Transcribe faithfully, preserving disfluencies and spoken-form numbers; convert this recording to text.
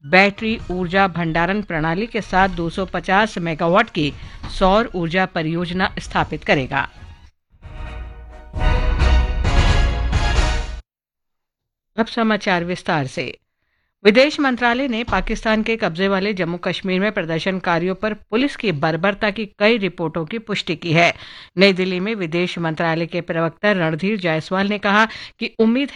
Battery ऊर्जा भंडारण प्रणाली के साथ दो सौ पचास मेगावाट की सौर ऊर्जा परियोजना स्थापित करेगा। अब समाचार विस्तार से। विदेश मंत्रालय ने पाकिस्तान के कब्जे वाले जम्मू कश्मीर में प्रदर्शनकारियों पर पुलिस की बर्बरता की कई रिपोर्टों की पुष्टि की है। नई दिल्ली में विदेश मंत्रालय के प्रवक्ता रणधीर जायसवाल ने कहा कि उम्मीद